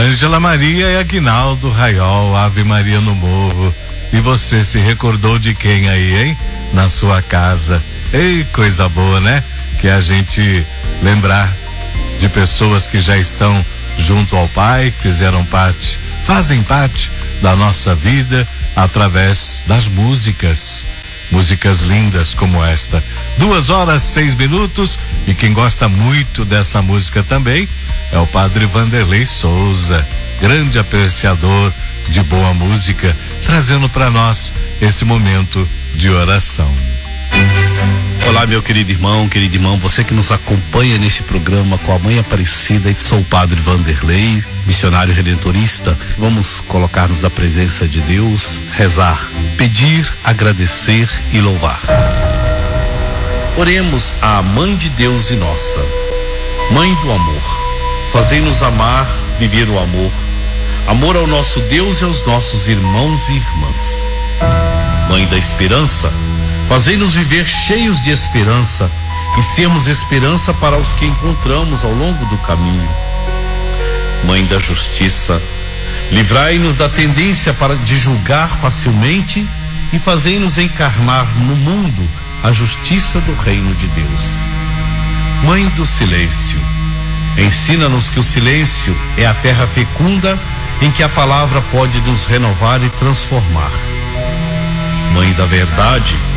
Ângela Maria e Aguinaldo Raiol, Ave Maria no Morro. E você se recordou de quem aí, hein? Na sua casa. Ei, coisa boa, né? Que a gente lembrar de pessoas que já estão junto ao Pai, que fazem parte da nossa vida através das músicas. Músicas lindas como esta. 2h06. E quem gosta muito dessa música também é o Padre Vanderlei Souza, grande apreciador de boa música, trazendo para nós esse momento de oração. Olá, meu querido irmão, você que nos acompanha nesse programa com a Mãe Aparecida. Sou o Padre Vanderlei, missionário redentorista. Vamos colocar-nos na presença de Deus, rezar, pedir, agradecer e louvar. Oremos à Mãe de Deus e nossa, Mãe do amor. Fazei-nos amar, viver o amor. Amor ao nosso Deus e aos nossos irmãos e irmãs. Mãe da esperança, fazei-nos viver cheios de esperança e sermos esperança para os que encontramos ao longo do caminho. Mãe da justiça, livrai-nos da tendência de julgar facilmente e fazei-nos encarnar no mundo a justiça do reino de Deus. Mãe do silêncio, ensina-nos que o silêncio é a terra fecunda em que a palavra pode nos renovar e transformar. Mãe da verdade,